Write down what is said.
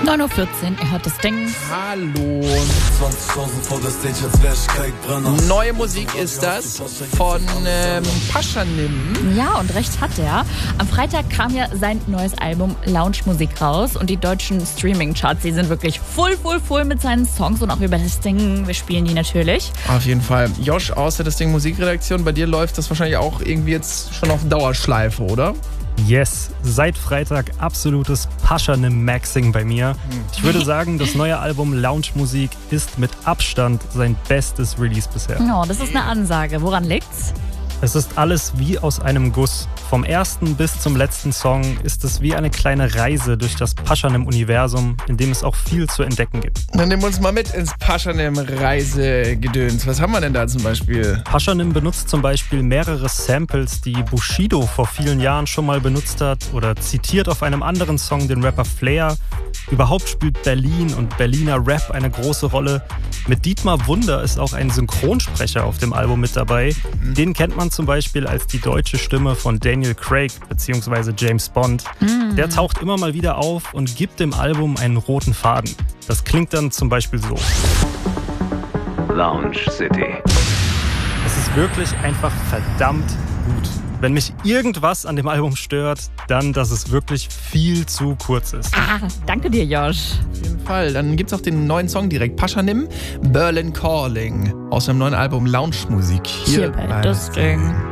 9:14 Uhr, ihr hört das Ding. Hallo. Neue Musik ist das von Pashanim. Ja, und recht hat er. Am Freitag kam ja sein neues Album Lounge Musik raus und die deutschen Streaming-Charts, die sind wirklich full mit seinen Songs und auch über das Ding, wir spielen die natürlich. Auf jeden Fall. Josh, außer das Ding Musikredaktion, bei dir läuft das wahrscheinlich auch irgendwie jetzt schon auf Dauerschleife, oder? Yes, seit Freitag absolutes Pashanim-Maxing bei mir. Ich würde sagen, das neue Album Lounge Musik ist mit Abstand sein bestes Release bisher. Oh, das ist eine Ansage. Woran liegt's? Es ist alles wie aus einem Guss. Vom ersten bis zum letzten Song ist es wie eine kleine Reise durch das Pashanim-Universum, in dem es auch viel zu entdecken gibt. Dann nehmen wir uns mal mit ins Pashanim-Reisegedöns. Was haben wir denn da zum Beispiel? Pashanim benutzt zum Beispiel mehrere Samples, die Bushido vor vielen Jahren schon mal benutzt hat oder zitiert auf einem anderen Song den Rapper Flair. Überhaupt spielt Berlin und Berliner Rap eine große Rolle. Mit Dietmar Wunder ist auch ein Synchronsprecher auf dem Album mit dabei. Den kennt man zum Beispiel als die deutsche Stimme von Daniel Craig bzw. James Bond. Der taucht immer mal wieder auf und gibt dem Album einen roten Faden. Das klingt dann zum Beispiel so. Lounge City. Es ist wirklich einfach verdammt gut. Wenn mich irgendwas an dem Album stört, dann, dass es wirklich viel zu kurz ist. Danke dir, Josh. Auf jeden Fall. Dann gibt's auch den neuen Song direkt. Pashanim, Berlin Calling. Aus seinem neuen Album Lounge Musik. Hier bei das Ding.